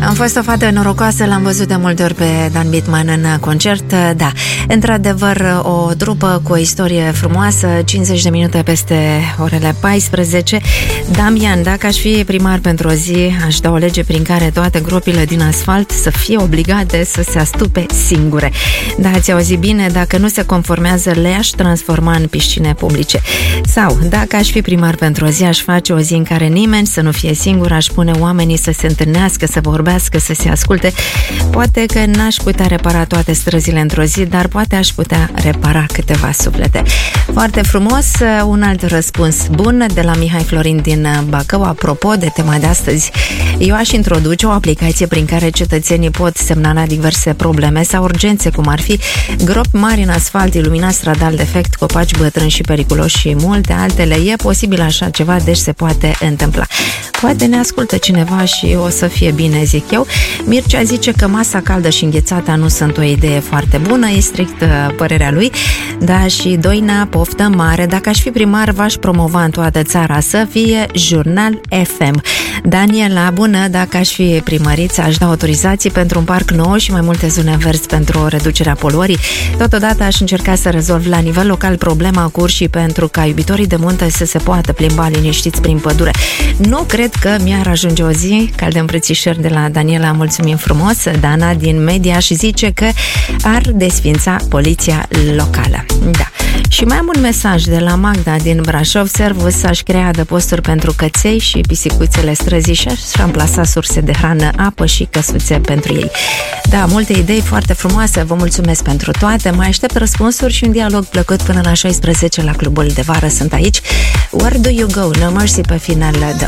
Am fost o fată norocoasă, l-am văzut de multe ori pe Dan Bitman în concert. Da, într-adevăr, o trupă cu o istorie frumoasă, 50 de minute peste orele 14. Damian, dacă aș fi primar pentru o zi, aș da o lege prin care toate gropile din asfalt să fie obligate să se astupe singure. Da, ați auzit bine, dacă nu se conformează, le-aș transforma în piscine publice. Sau, dacă aș fi primar pentru o zi, aș face o zi în care nimeni să nu fie singur, aș pune oamenii să se întâlnească, să vorbească, să se asculte. Poate că n-aș putea repara toate străzile într-o zi, dar poate aș putea repara câteva suflete. Foarte frumos, un alt răspuns bun de la Mihai Florin din Bacău. Apropo de tema de astăzi, eu aș introduce o aplicație prin care cetățenii pot semnala diverse probleme sau urgențe, cum ar fi gropi mari în asfalt, iluminat stradal defect, copaci bătrâni și periculoși și multe altele. E posibil așa ceva, deci se poate întâmpla. Poate ne ascultă cineva și o să fie bine, zic eu. Mircea zice că masa caldă și înghețata nu sunt o idee foarte bună, e strict părerea lui. Da, și Doina, poftă mare, dacă aș fi primar, v-aș promova în toată țara să fie Jurnal FM. Daniela, bună, dacă aș fi primăriță, aș da autorizații pentru un parc nou și mai multe zone verzi pentru reducerea poluării. Totodată aș încerca să rezolv la nivel local problema cu urșii pentru ca iubitorii de munte să se poată plimba liniștiți prin pădure. Nu cred că mi-ar ajunge o zi. Calde îmbrățișări de la Daniela, mulțumim frumos. Dana din Mediaș zice că ar desfința poliția locală. Da. Și mai am un mesaj de la Magda din Brașov. Servus, aș crea adăposturi pentru căței și pisicuțele străzii și aș amplasa surse de hrană, apă și căsuțe pentru ei. Da, multe idei foarte frumoase, vă mulțumesc pentru toate. Mai aștept răspunsuri și un dialog plăcut până la 16 la Clubul de Vară. Sunt aici. Where do you go? No Mercy pe final de